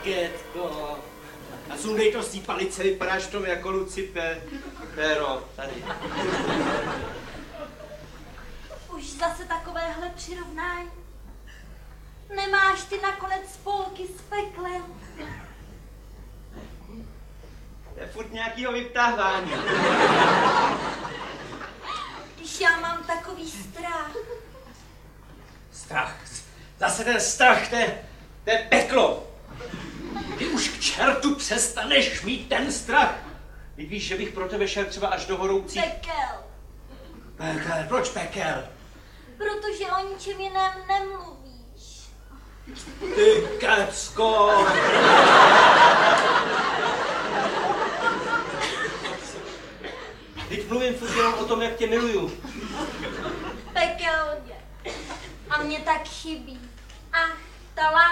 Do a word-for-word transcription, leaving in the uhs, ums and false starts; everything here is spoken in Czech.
Markétko. A sundej to z té palice, vypadáš v tom jako Lucifer. Péro, tady. Už zase takovéhle přirovnání. Nemáš ty nakonec spolky s peklem. To je furt nějakýho vyptávání. Když já mám takový strach. Strach. Zase ten strach, to je, to je peklo. Ty už k čertu přestaneš mít ten strach. Ty víš, že bych pro tebe šel třeba až do horoucí... Pekel. Pekel, proč pekel? Protože o ničem jiném nemluvíš. Ty kecko. Teď mluvím furt jenom o tom, jak tě miluju. Pekelně. A mě tak chybí. Ach, ta láska.